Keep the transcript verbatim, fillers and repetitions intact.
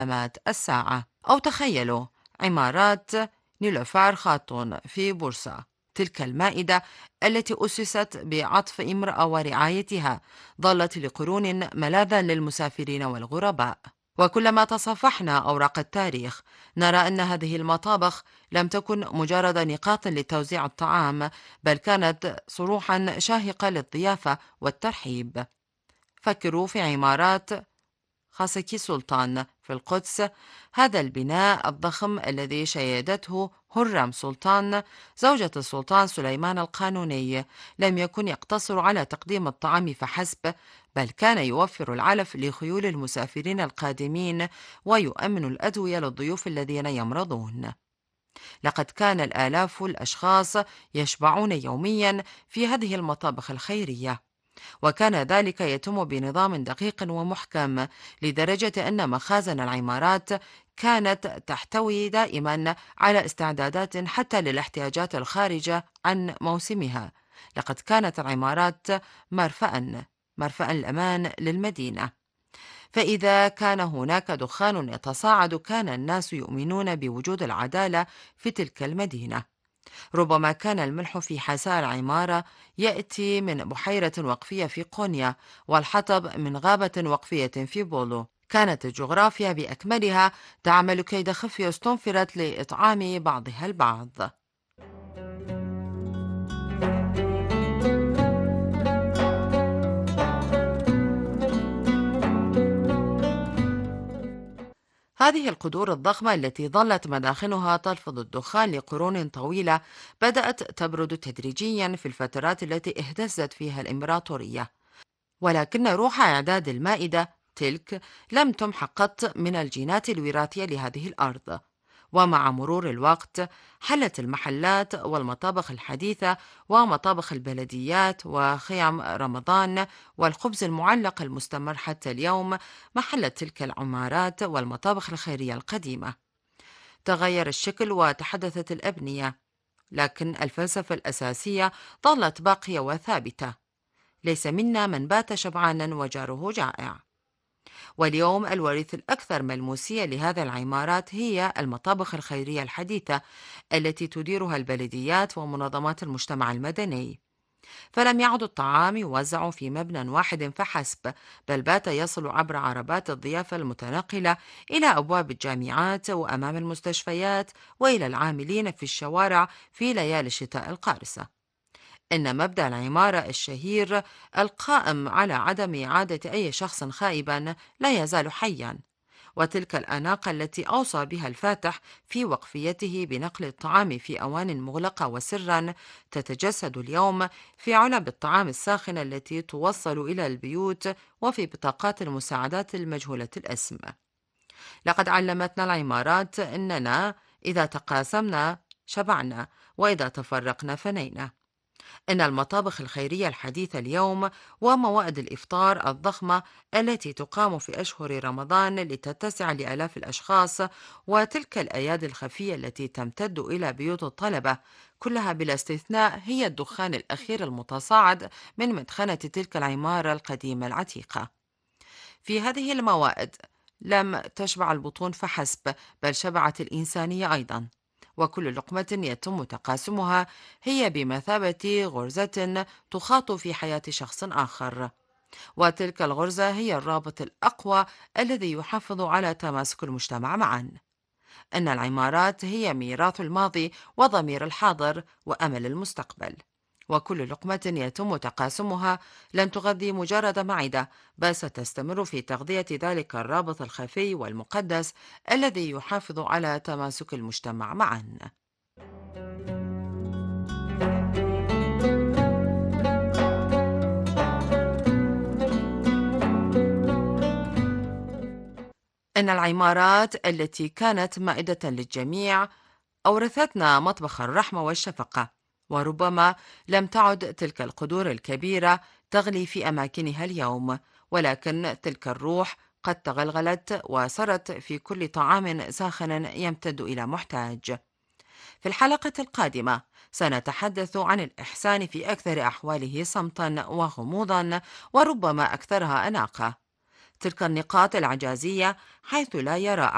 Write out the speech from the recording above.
علامات الساعة. أو تخيلوا عمارات نيلوفار خاتون في بورصة، تلك المائدة التي أسست بعطف امرأة ورعايتها ظلت لقرون ملاذا للمسافرين والغرباء. وكلما تصفحنا أوراق التاريخ نرى أن هذه المطابخ لم تكن مجرد نقاط لتوزيع الطعام، بل كانت صروحا شاهقة للضيافة والترحيب. فكروا في عمارات خاسكي سلطان في القدس، هذا البناء الضخم الذي شيدته هرم سلطان زوجة السلطان سليمان القانوني لم يكن يقتصر على تقديم الطعام فحسب، بل كان يوفر العلف لخيول المسافرين القادمين ويؤمن الأدوية للضيوف الذين يمرضون. لقد كان الآلاف الأشخاص يشبعون يوميا في هذه المطابخ الخيرية، وكان ذلك يتم بنظام دقيق ومحكم لدرجة أن مخازن العمارات كانت تحتوي دائما على استعدادات حتى للاحتياجات الخارجة عن موسمها. لقد كانت العمارات مرفأ مرفأ الأمان للمدينة، فإذا كان هناك دخان يتصاعد كان الناس يؤمنون بوجود العدالة في تلك المدينة. ربما كان الملح في حساء العمارة يأتي من بحيرة وقفية في قونيا، والحطب من غابة وقفية في بولو. كانت الجغرافيا بأكملها تعمل كيد خفي استنفرت لإطعام بعضها البعض. هذه القدور الضخمة التي ظلت مداخنها تلفظ الدخان لقرون طويلة بدأت تبرد تدريجيا في الفترات التي اهتزت فيها الإمبراطورية، ولكن روح إعداد المائدة تلك لم تمحق قط من الجينات الوراثية لهذه الأرض. ومع مرور الوقت حلت المحلات والمطابخ الحديثة ومطابخ البلديات وخيام رمضان والخبز المعلق المستمر حتى اليوم محل تلك العمارات والمطابخ الخيرية القديمة. تغير الشكل وتحدثت الأبنية، لكن الفلسفة الأساسية ظلت باقية وثابتة: ليس منا من بات شبعانا وجاره جائع. واليوم الوريث الأكثر ملموسية لهذا العمارات هي المطابخ الخيرية الحديثة التي تديرها البلديات ومنظمات المجتمع المدني. فلم يعد الطعام يوزع في مبنى واحد فحسب، بل بات يصل عبر عربات الضيافة المتنقلة إلى أبواب الجامعات وأمام المستشفيات وإلى العاملين في الشوارع في ليالي الشتاء القارسة. إن مبدأ العمارة الشهير القائم على عدم إعادة أي شخص خائبا لا يزال حيا، وتلك الأناقة التي أوصى بها الفاتح في وقفيته بنقل الطعام في أوان مغلقة وسرا تتجسد اليوم في علب الطعام الساخنة التي توصل إلى البيوت وفي بطاقات المساعدات المجهولة الاسم. لقد علمتنا العمارات أننا إذا تقاسمنا شبعنا، وإذا تفرقنا فنينا. إن المطابخ الخيرية الحديثة اليوم وموائد الإفطار الضخمة التي تقام في أشهر رمضان لتتسع لآلاف الأشخاص، وتلك الأيادي الخفية التي تمتد إلى بيوت الطلبة، كلها بلا استثناء هي الدخان الأخير المتصاعد من مدخنة تلك العمارة القديمة العتيقة. في هذه الموائد لم تشبع البطون فحسب، بل شبعت الإنسانية أيضا. وكل لقمة يتم تقاسمها هي بمثابة غرزة تخاط في حياة شخص آخر، وتلك الغرزة هي الرابط الأقوى الذي يحافظ على تماسك المجتمع معا. أن العمارات هي ميراث الماضي وضمير الحاضر وأمل المستقبل، وكل لقمة يتم تقاسمها لن تغذي مجرد معدة، بل ستستمر في تغذية ذلك الرابط الخفي والمقدس الذي يحافظ على تماسك المجتمع معا. إن العمارات التي كانت مائدة للجميع أورثتنا مطبخ الرحمة والشفقة، وربما لم تعد تلك القدور الكبيرة تغلي في أماكنها اليوم، ولكن تلك الروح قد تغلغلت وسرت في كل طعام ساخن يمتد إلى محتاج. في الحلقة القادمة سنتحدث عن الإحسان في أكثر أحواله صمتا وغموضا، وربما أكثرها أناقة. تلك النقاط العجازية حيث لا يرى